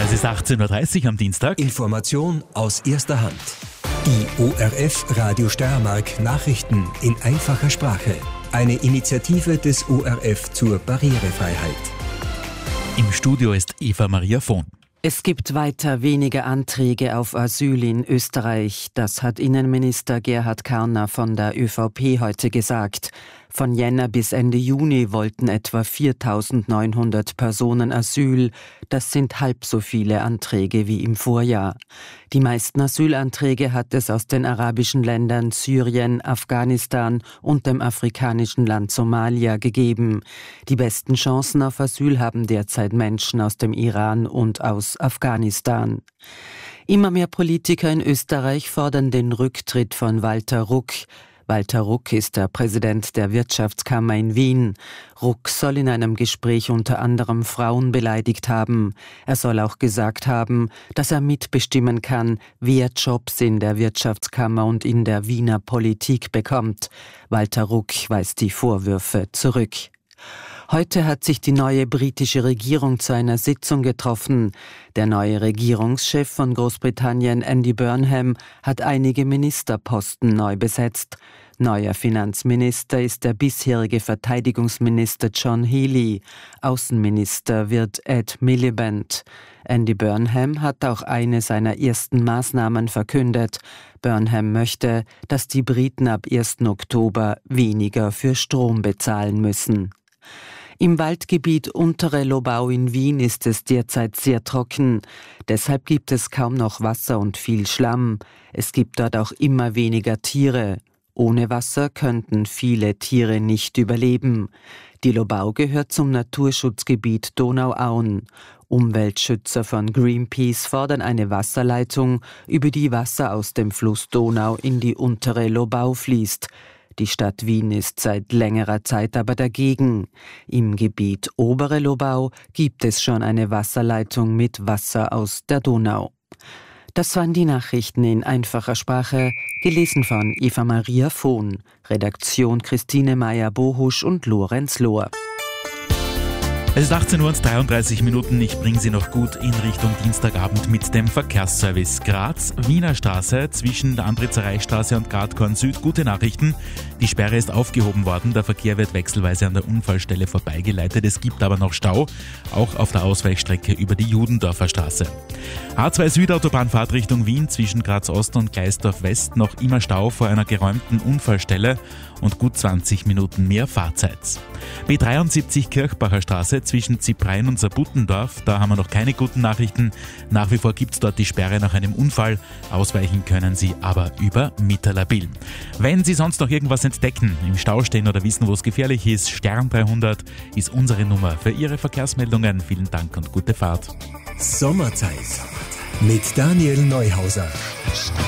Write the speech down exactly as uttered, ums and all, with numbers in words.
Es ist achtzehn Uhr dreißig am Dienstag. Information aus erster Hand. Die O R F Radio Steiermark Nachrichten in einfacher Sprache. Eine Initiative des O R F zur Barrierefreiheit. Im Studio ist Eva Maria Vohn. Es gibt weiter weniger Anträge auf Asyl in Österreich. Das hat Innenminister Gerhard Karner von der ÖVP heute gesagt. Von Jänner bis Ende Juni wollten etwa viertausendneunhundert Personen Asyl. Das sind halb so viele Anträge wie im Vorjahr. Die meisten Asylanträge hat es aus den arabischen Ländern Syrien, Afghanistan und dem afrikanischen Land Somalia gegeben. Die besten Chancen auf Asyl haben derzeit Menschen aus dem Iran und aus Afghanistan. Immer mehr Politiker in Österreich fordern den Rücktritt von Walter Ruck. Walter Ruck ist der Präsident der Wirtschaftskammer in Wien. Ruck soll in einem Gespräch unter anderem Frauen beleidigt haben. Er soll auch gesagt haben, dass er mitbestimmen kann, wer Jobs in der Wirtschaftskammer und in der Wiener Politik bekommt. Walter Ruck weist die Vorwürfe zurück. Heute hat sich die neue britische Regierung zu einer Sitzung getroffen. Der neue Regierungschef von Großbritannien, Andy Burnham, hat einige Ministerposten neu besetzt. Neuer Finanzminister ist der bisherige Verteidigungsminister John Healey. Außenminister wird Ed Miliband. Andy Burnham hat auch eine seiner ersten Maßnahmen verkündet. Burnham möchte, dass die Briten ab ersten Oktober weniger für Strom bezahlen müssen. Im Waldgebiet Untere Lobau in Wien ist es derzeit sehr trocken. Deshalb gibt es kaum noch Wasser und viel Schlamm. Es gibt dort auch immer weniger Tiere. Ohne Wasser könnten viele Tiere nicht überleben. Die Lobau gehört zum Naturschutzgebiet Donauauen. Umweltschützer von Greenpeace fordern eine Wasserleitung, über die Wasser aus dem Fluss Donau in die Untere Lobau fließt. Die Stadt Wien ist seit längerer Zeit aber dagegen. Im Gebiet Obere Lobau gibt es schon eine Wasserleitung mit Wasser aus der Donau. Das waren die Nachrichten in einfacher Sprache, gelesen von Eva Maria Vohn. Redaktion Christine Meyer-Bohusch und Lorenz Lohr. Es ist achtzehn Uhr und dreiunddreißig Minuten. Ich bringe Sie noch gut in Richtung Dienstagabend mit dem Verkehrsservice. Graz, Wiener Straße zwischen der Andritzer-Reichstraße und Gradkorn Süd. Gute Nachrichten. Die Sperre ist aufgehoben worden. Der Verkehr wird wechselweise an der Unfallstelle vorbeigeleitet. Es gibt aber noch Stau, auch auf der Ausweichstrecke über die Judendorfer Straße. A zwei Südautobahnfahrt Richtung Wien zwischen Graz Ost und Gleisdorf West. Noch immer Stau vor einer geräumten Unfallstelle und gut zwanzig Minuten mehr Fahrzeit. B dreiundsiebzig Kirchbacher Straße zwischen Ziprein und Saarbuttendorf, da haben wir noch keine guten Nachrichten. Nach wie vor gibt es dort die Sperre nach einem Unfall. Ausweichen können Sie aber über Mitterlabil. Wenn Sie sonst noch irgendwas entdecken, im Stau stehen oder wissen, wo es gefährlich ist, Stern dreihundert ist unsere Nummer für Ihre Verkehrsmeldungen. Vielen Dank und gute Fahrt. Sommerzeit mit Daniel Neuhauser.